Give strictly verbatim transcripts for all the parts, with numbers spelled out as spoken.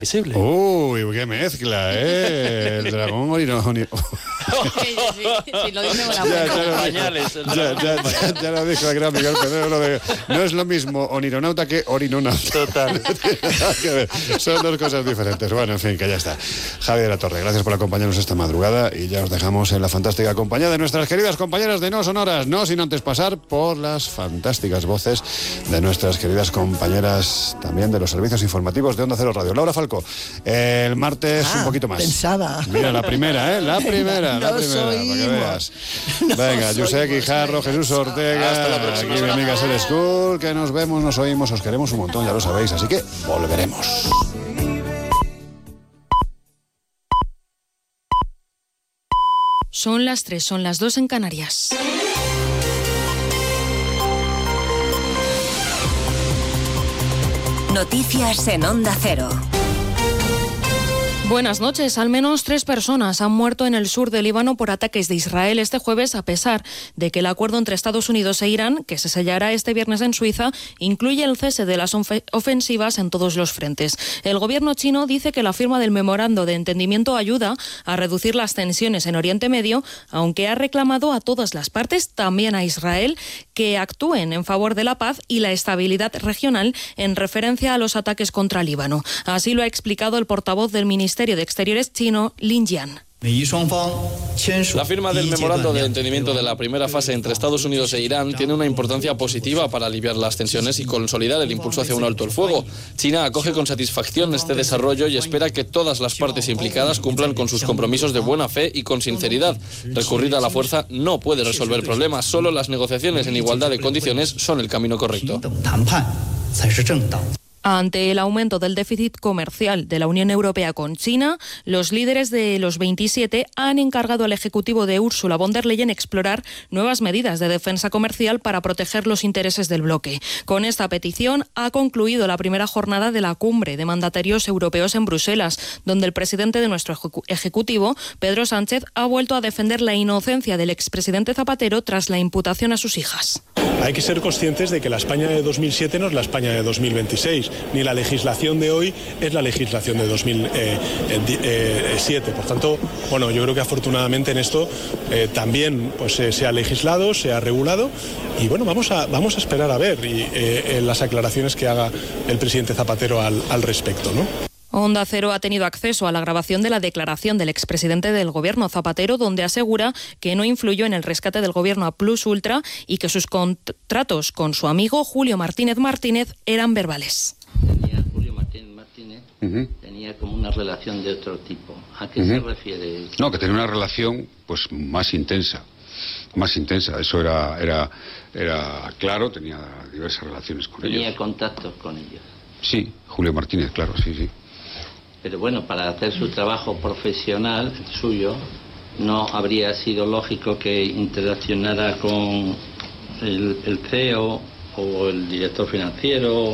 visible. Uy, qué mezcla, ¿eh? El dragón orino... Sí, sí, sí, sí, lo dice con la Ya, boca. ya, lo Pañales, el dijo, ya, ya, ya, ya lo dijo el gran Miguel Pedrero, lo de, no es lo mismo onironauta que orinonauta. Total. No tiene nada que ver, son dos cosas diferentes. Bueno, en fin, que ya está. Javi de la Torre, gracias por acompañarnos esta madrugada y ya os dejamos en la fantástica compañía de nuestras queridas compañeras de No Sonoras, no sin antes pasar por las fantásticas voces de nuestras queridas compañeras también de los servicios informativos de Onda Cero Radio. Laura Falcó, el martes Ah, un poquito más. Pensada. Mira, la primera, ¿eh? La primera, la Nos primera, para que oímos. veas. Nos Venga, José oímos, Guijarro, venga. Jesús Ortega, Hasta la próxima aquí mi semana. amiga Ser School, que nos vemos, nos oímos, os queremos un montón, ya lo sabéis, así que volveremos. Son las tres, son las dos en Canarias. Noticias en Onda Cero. Buenas noches. Al menos tres personas han muerto en el sur del Líbano por ataques de Israel este jueves, a pesar de que el acuerdo entre Estados Unidos e Irán, que se sellará este viernes en Suiza, incluye el cese de las ofensivas en todos los frentes. El gobierno chino dice que la firma del memorando de entendimiento ayuda a reducir las tensiones en Oriente Medio, aunque ha reclamado a todas las partes, también a Israel, que actúen en favor de la paz y la estabilidad regional en referencia a los ataques contra Líbano. Así lo ha explicado el portavoz del Ministerio de Exteriores chino, Lin Jian. La firma del memorando de entendimiento de la primera fase entre Estados Unidos e Irán tiene una importancia positiva para aliviar las tensiones y consolidar el impulso hacia un alto el fuego. China acoge con satisfacción este desarrollo y espera que todas las partes implicadas cumplan con sus compromisos de buena fe y con sinceridad. Recurrir a la fuerza no puede resolver problemas, solo las negociaciones en igualdad de condiciones son el camino correcto. Ante el aumento del déficit comercial de la Unión Europea con China, los líderes de los veintisiete han encargado al Ejecutivo de Ursula von der Leyen explorar nuevas medidas de defensa comercial para proteger los intereses del bloque. Con esta petición ha concluido la primera jornada de la cumbre de mandatarios europeos en Bruselas, donde el presidente de nuestro Ejecutivo, Pedro Sánchez, ha vuelto a defender la inocencia del expresidente Zapatero tras la imputación a sus hijas. Hay que ser conscientes de que la España de dos mil siete no es la España de dos mil veintiséis. Ni la legislación de hoy es la legislación de dos mil siete. Por tanto, bueno, yo creo que afortunadamente en esto eh, también pues, eh, se ha legislado, se ha regulado y bueno, vamos a, vamos a esperar a ver y, eh, eh, las aclaraciones que haga el presidente Zapatero al, al respecto, ¿no? Onda Cero ha tenido acceso a la grabación de la declaración del expresidente del gobierno, Zapatero, donde asegura que no influyó en el rescate del gobierno a Plus Ultra y que sus contratos con su amigo Julio Martínez Martínez eran verbales. Tenía Julio Martínez Martínez, uh-huh. tenía como una relación de otro tipo. ¿A qué uh-huh. se refiere? No, que tenía una relación pues más intensa, más intensa. Eso era, era, era claro, tenía diversas relaciones con tenía ellos. ¿Tenía contactos con ellos? Sí, Julio Martínez, claro, sí, sí. Pero bueno, para hacer su trabajo profesional, el suyo, no habría sido lógico que interaccionara con el, el C E O o el director financiero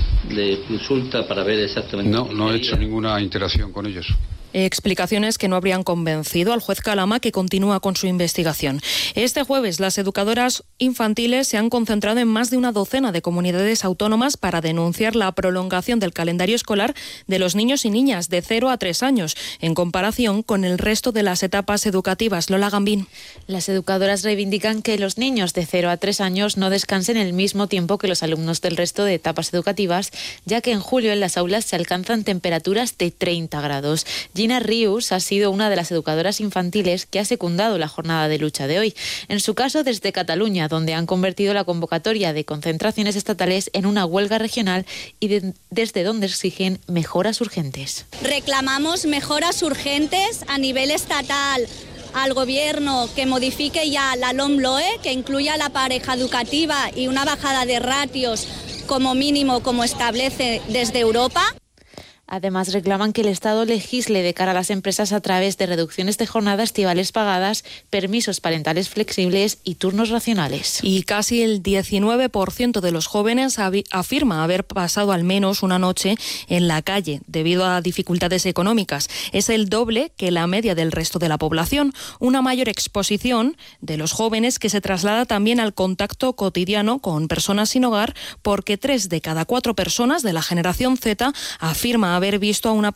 de Plus Ultra para ver exactamente... No, no he hecho ninguna interacción con ellos. Explicaciones que no habrían convencido al juez Calama, que continúa con su investigación. Este jueves, las educadoras infantiles se han concentrado en más de una docena de comunidades autónomas para denunciar la prolongación del calendario escolar de los niños y niñas de cero a tres años, en comparación con el resto de las etapas educativas. Lola Gambín. Las educadoras reivindican que los niños de cero a tres años no descansen el mismo tiempo que los alumnos del resto de etapas educativas, ya que en julio en las aulas se alcanzan temperaturas de treinta grados. Gina Rius ha sido una de las educadoras infantiles que ha secundado la jornada de lucha de hoy. En su caso, desde Cataluña, donde han convertido la convocatoria de concentraciones estatales en una huelga regional y de, desde donde exigen mejoras urgentes. Reclamamos mejoras urgentes a nivel estatal al Gobierno que modifique ya la LOMLOE, que incluya la pareja educativa y una bajada de ratios como mínimo, como establece desde Europa. Además, reclaman que el Estado legisle de cara a las empresas a través de reducciones de jornadas estivales pagadas, permisos parentales flexibles y turnos racionales. Y casi el diecinueve por ciento de los jóvenes afirma haber pasado al menos una noche en la calle debido a dificultades económicas. Es el doble que la media del resto de la población. Una mayor exposición de los jóvenes que se traslada también al contacto cotidiano con personas sin hogar, porque tres de cada cuatro personas de la generación Z afirma haber visto a una